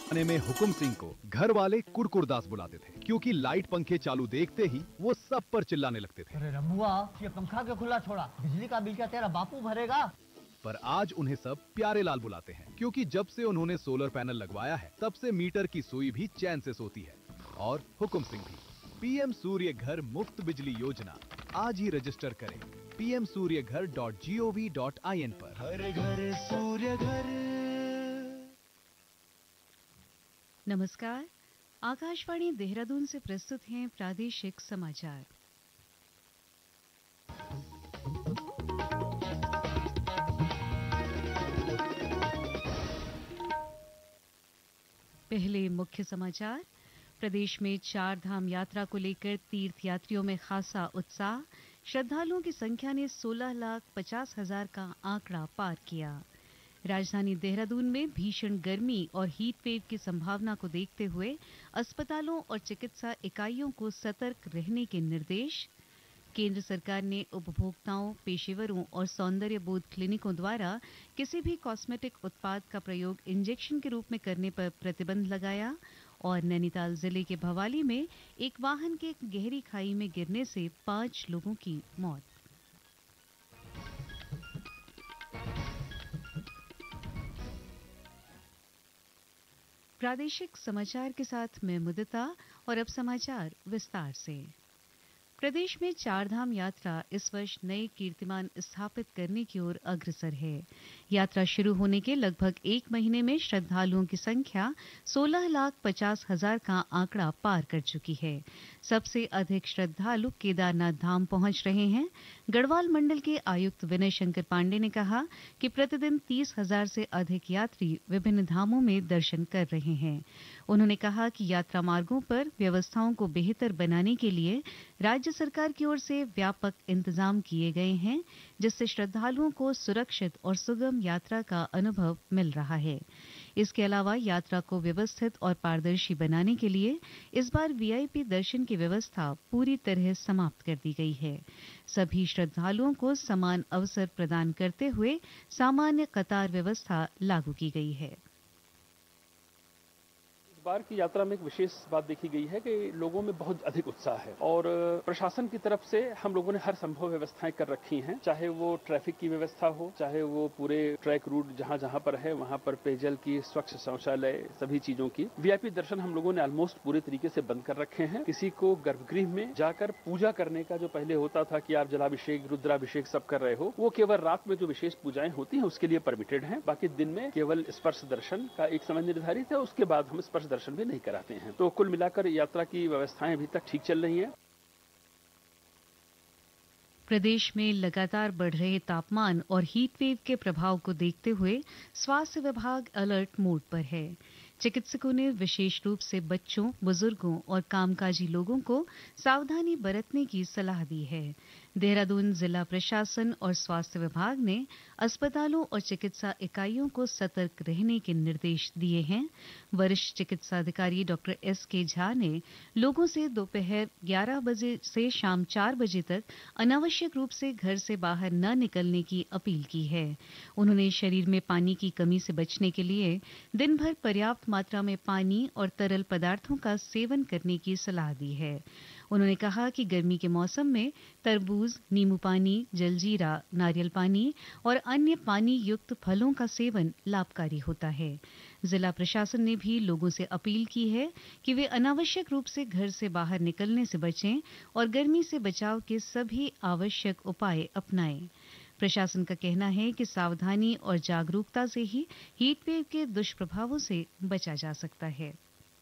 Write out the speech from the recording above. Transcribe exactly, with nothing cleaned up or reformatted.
जमाने में हुकुम सिंह को घर वाले कुड़कुड़दास बुलाते थे क्योंकि लाइट पंखे चालू देखते ही वो सब पर चिल्लाने लगते थे। अरे रमुआ, ये पंखा क्यों खुला छोड़ा? बिजली का बिल क्या तेरा बापू भरेगा? पर आज उन्हें सब प्यारे लाल बुलाते हैं क्योंकि जब से उन्होंने सोलर पैनल लगवाया है तब से मीटर की सुई भी चैन से सोती है। और हुकुम सिंह भी। पीएम सूर्य घर मुफ्त बिजली योजना आज ही रजिस्टर करें पी एम सूर्य घर dot G O V dot I N पर। हर घर सूर्य घर। नमस्कार, आकाशवाणी देहरादून से प्रस्तुत हैं प्रादेशिक समाचार। पहले मुख्य समाचार। प्रदेश में चार धाम यात्रा को लेकर तीर्थ यात्रियों में खासा उत्साह। श्रद्धालुओं की संख्या ने सोलह लाख पचास हजार का आंकड़ा पार किया। राजधानी देहरादून में भीषण गर्मी और हीट वेव की संभावना को देखते हुए अस्पतालों और चिकित्सा इकाइयों को सतर्क रहने के निर्देश। केंद्र सरकार ने उपभोक्ताओं, पेशेवरों और सौंदर्य बोध क्लिनिकों द्वारा किसी भी कॉस्मेटिक उत्पाद का प्रयोग इंजेक्शन के रूप में करने पर प्रतिबंध लगाया। और नैनीताल जिले के भवाली में एक वाहन के गहरी खाई में गिरने से पांच लोगों की मौत। प्रादेशिक समाचार के साथ मैं मुदिता और अब समाचार विस्तार से। प्रदेश में चारधाम यात्रा इस वर्ष नए कीर्तिमान स्थापित करने की ओर अग्रसर है। यात्रा शुरू होने के लगभग एक महीने में श्रद्धालुओं की संख्या सोलह लाख पचास हजार का आंकड़ा पार कर चुकी है। सबसे अधिक श्रद्धालु केदारनाथ धाम पहुंच रहे हैं। गढ़वाल मंडल के आयुक्त विनय शंकर पांडे ने कहा कि प्रतिदिन तीस हजार से अधिक यात्री विभिन्न धामों में दर्शन कर रहे हैं। उन्होंने कहा कि यात्रा मार्गों पर व्यवस्थाओं को बेहतर बनाने के लिए राज्य सरकार की ओर से व्यापक इंतजाम किए गए हैं, जिससे श्रद्धालुओं को सुरक्षित और सुगम यात्रा का अनुभव मिल रहा है। इसके अलावा यात्रा को व्यवस्थित और पारदर्शी बनाने के लिए इस बार वी आई पी दर्शन की व्यवस्था पूरी तरह समाप्त कर दी गई है। सभी श्रद्धालुओं को समान अवसर प्रदान करते हुए सामान्य कतार व्यवस्था लागू की गई है। बार की यात्रा में एक विशेष बात देखी गई है कि लोगों में बहुत अधिक उत्साह है और प्रशासन की तरफ से हम लोगों ने हर संभव व्यवस्थाएं कर रखी हैं, चाहे वो ट्रैफिक की व्यवस्था हो, चाहे वो पूरे ट्रैक रूट जहां जहां पर है वहां पर पेयजल की, स्वच्छ शौचालय, सभी चीजों की। वी आई पी दर्शन हम लोगों ने ऑलमोस्ट पूरे तरीके से बंद कर रखे हैं। किसी को गर्भगृह में जाकर पूजा करने का जो पहले होता था कि आप जलाभिषेक, रुद्राभिषेक सब कर रहे हो, वो केवल रात में जो विशेष पूजाएं होती हैं उसके लिए परमिटेड है। बाकी दिन में केवल स्पर्श दर्शन का एक समय निर्धारित है, उसके बाद हम स्पर्श दर्शन भी नहीं कराते हैं। तो कुल मिलाकर यात्रा की व्यवस्थाएं अभी तक ठीक चल रही हैं। प्रदेश में लगातार बढ़ रहे तापमान और हीट वेव के प्रभाव को देखते हुए स्वास्थ्य विभाग अलर्ट मोड पर है। चिकित्सकों ने विशेष रूप से बच्चों, बुजुर्गों और कामकाजी लोगों को सावधानी बरतने की सलाह दी है। देहरादून जिला प्रशासन और स्वास्थ्य विभाग ने अस्पतालों और चिकित्सा इकाइयों को सतर्क रहने के निर्देश दिए हैं। वरिष्ठ चिकित्सा अधिकारी डॉक्टर एस के झा ने लोगों से दोपहर ग्यारह बजे से शाम चार बजे तक अनावश्यक रूप से घर से बाहर न निकलने की अपील की है। उन्होंने शरीर में पानी की कमी से बचने के लिए दिन भर पर्याप्त मात्रा में पानी और तरल पदार्थों का सेवन करने की सलाह दी है। उन्होंने कहा कि गर्मी के मौसम में तरबूज, नींबू पानी, जलजीरा, नारियल पानी और अन्य पानी युक्त फलों का सेवन लाभकारी होता है। जिला प्रशासन ने भी लोगों से अपील की है कि वे अनावश्यक रूप से घर से बाहर निकलने से बचें और गर्मी से बचाव के सभी आवश्यक उपाय अपनाएं। प्रशासन का कहना है कि सावधानी और जागरूकता से ही हीट वेव के दुष्प्रभावों से बचा जा सकता है।